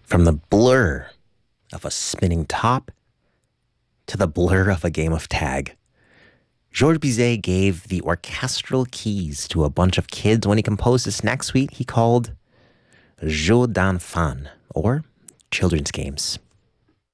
From the blur of a spinning top to the blur of a game of tag. Georges Bizet gave the orchestral keys to a bunch of kids when he composed this next suite he called Jeux d'enfants, or Children's Games.